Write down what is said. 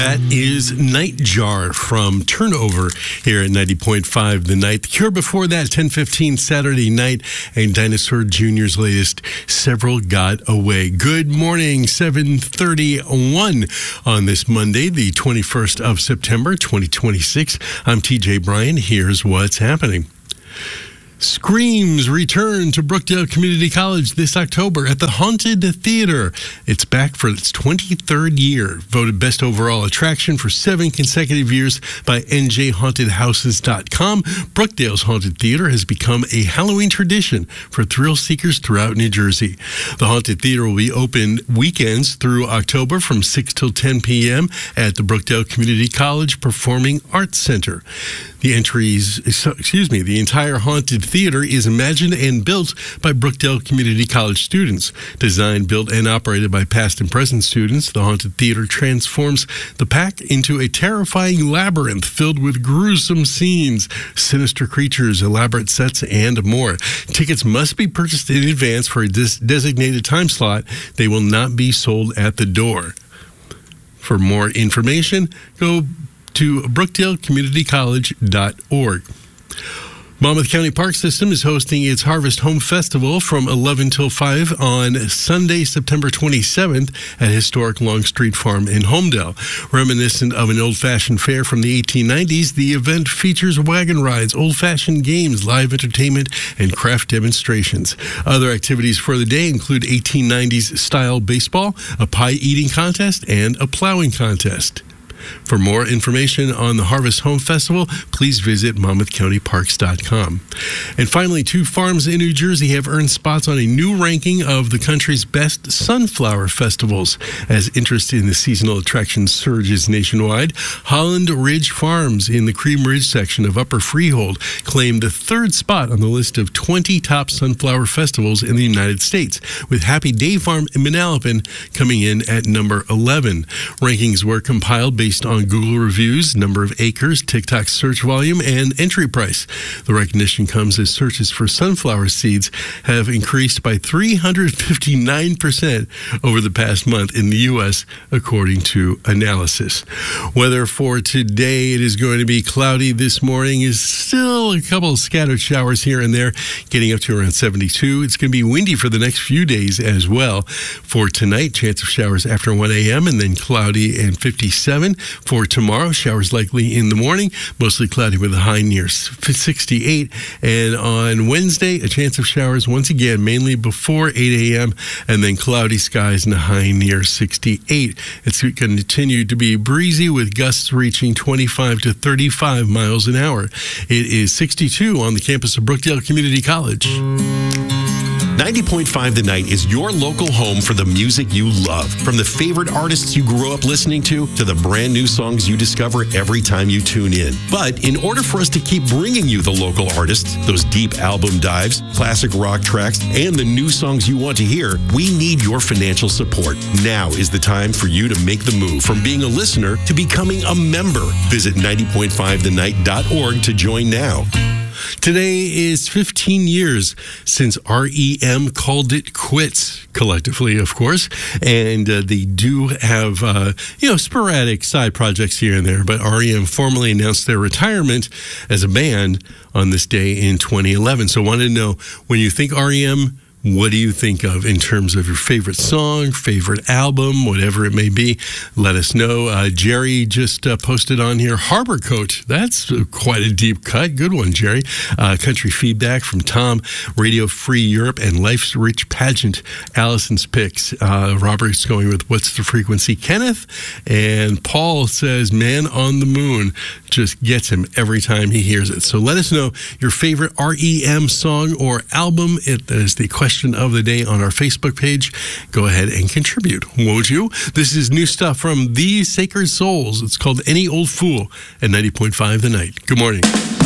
That is Nightjar from Turnover here at 90.5 The Night. The Cure before that, 10:15 Saturday night, and Dinosaur Jr.'s latest, Several Got Away. Good morning, 7:31 on this Monday, the 21st of September, 2026. I'm TJ Bryan. Here's what's happening. Screams return to Brookdale Community College this October at the Haunted Theater. It's back for its 23rd year. Voted best overall attraction for 7 consecutive years by NJHauntedHouses.com. Brookdale's Haunted Theater has become a Halloween tradition for thrill seekers throughout New Jersey. The Haunted Theater will be open weekends through October from 6 till 10 p.m. at the Brookdale Community College Performing Arts Center. The entire Haunted Theater is imagined and built by Brookdale Community College students. Designed, built, and operated by past and present students, the Haunted Theater transforms the pack into a terrifying labyrinth filled with gruesome scenes, sinister creatures, elaborate sets, and more. Tickets must be purchased in advance for a designated time slot. They will not be sold at the door. For more information, go to brookdalecommunitycollege.org. Monmouth County Park System is hosting its Harvest Home Festival from 11 till 5 on Sunday, September 27th at historic Longstreet Farm in Homedale. Reminiscent of an old-fashioned fair from the 1890s, the event features wagon rides, old-fashioned games, live entertainment, and craft demonstrations. Other activities for the day include 1890s style baseball, a pie-eating contest, and a plowing contest. For more information on the Harvest Home Festival, please visit MonmouthCountyParks.com. And finally, 2 farms in New Jersey have earned spots on a new ranking of the country's best sunflower festivals. As interest in the seasonal attraction surges nationwide, Holland Ridge Farms in the Cream Ridge section of Upper Freehold claimed the 3rd spot on the list of 20 top sunflower festivals in the United States, with Happy Day Farm in Manalapan coming in at number 11. Rankings were compiled based on Google reviews, number of acres, TikTok search volume, and entry price. The recognition comes as searches for sunflower seeds have increased by 359% over the past month in the U.S., according to analysis. Weather for today, it is going to be cloudy this morning. Is still a couple of scattered showers here and there, getting up to around 72. It's going to be windy for the next few days as well. For tonight, chance of showers after 1 a.m. and then cloudy and 57. For tomorrow, showers likely in the morning, mostly cloudy with a high near 68. And on Wednesday, a chance of showers once again, mainly before 8 a.m. and then cloudy skies and a high near 68. It's going to continue to be breezy with gusts reaching 25 to 35 miles an hour. It is 62 on the campus of Brookdale Community College. 90.5 The Night is your local home for the music you love. From the favorite artists you grew up listening to the brand new songs you discover every time you tune in. But in order for us to keep bringing you the local artists, those deep album dives, classic rock tracks, and the new songs you want to hear, we need your financial support. Now is the time for you to make the move from being a listener to becoming a member. Visit 90.5thenight.org to join now. Today is 15 years since REM called it quits, collectively, of course, and they do have, sporadic side projects here and there, but REM formally announced their retirement as a band on this day in 2011. So I wanted to know, when you think REM, what do you think of in terms of your favorite song, favorite album, whatever it may be? Let us know. Jerry just posted on here, Harbor Coat. That's quite a deep cut. Good one, Jerry. Country feedback from Tom, Radio Free Europe, and Life's Rich Pageant. Allison's picks. Robert's going with What's the Frequency, Kenneth. And Paul says, Man on the Moon just gets him every time he hears it. So let us know your favorite REM song or album. That is the question of the day on our Facebook page. Go ahead and contribute, won't you? This is new stuff from The Sacred Souls. It's called Any Old Fool at 90.5 The Night. Good morning.